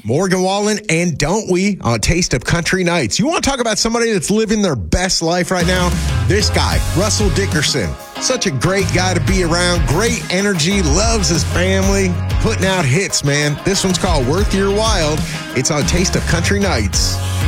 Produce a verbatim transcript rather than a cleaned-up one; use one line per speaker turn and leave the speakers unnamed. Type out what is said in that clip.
Morgan Wallen and Don't We on Taste of Country Nights. You want to talk about somebody that's living their best life right now? This guy, Russell Dickerson. Such a great guy to be around. Great energy, loves his family, putting out hits, man. This one's called Worth Your While. It's on Taste of Country Nights.